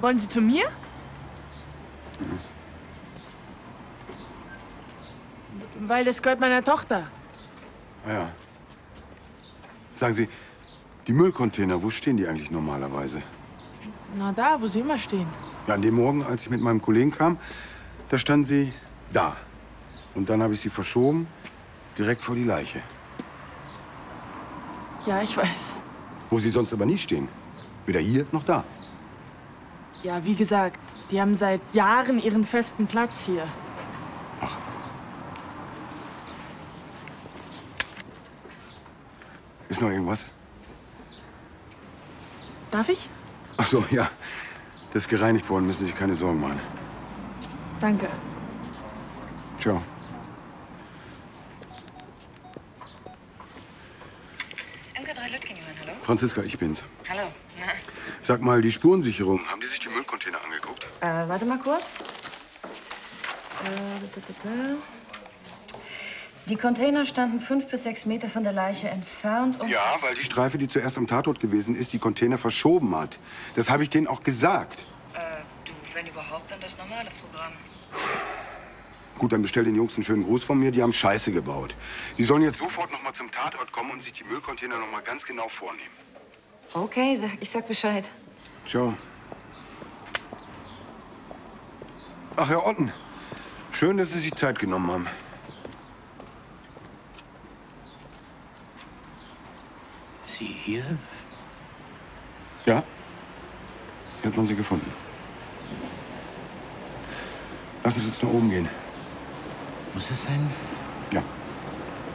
Wollen Sie zu mir? Weil das gehört meiner Tochter. Ah ja. Sagen Sie, die Müllcontainer, wo stehen die eigentlich normalerweise? Na da, wo sie immer stehen. Ja, an dem Morgen, als ich mit meinem Kollegen kam, da standen sie da. Und dann habe ich sie verschoben, direkt vor die Leiche. Ja, ich weiß. Wo sie sonst aber nie stehen. Weder hier noch da. Ja, wie gesagt, die haben seit Jahren ihren festen Platz hier. Ach. Ist noch irgendwas? Darf ich? Ach so, ja. Das ist gereinigt worden, müssen Sie sich keine Sorgen machen. Danke. Ciao. MK3 Lütgendjohann, hallo? Franziska, ich bin's. Hallo, na? Sag mal, die Spurensicherung, haben die sich die Müllcontainer angeguckt? Warte mal kurz. Die Container standen 5 bis 6 Meter von der Leiche entfernt und... Ja, weil die Streife, die zuerst am Tatort gewesen ist, die Container verschoben hat. Das habe ich denen auch gesagt. Du, wenn überhaupt, dann das normale Programm. Gut, dann bestell den Jungs einen schönen Gruß von mir. Die haben Scheiße gebaut. Die sollen jetzt sofort noch mal zum Tatort kommen und sich die Müllcontainer noch mal ganz genau vornehmen. Okay, ich sag Bescheid. Ciao. Ach, Herr Otten. Schön, dass Sie sich Zeit genommen haben. Sie hier? Ja? Hier hat man sie gefunden. Lassen Sie uns nach oben gehen. Muss es sein? Ja.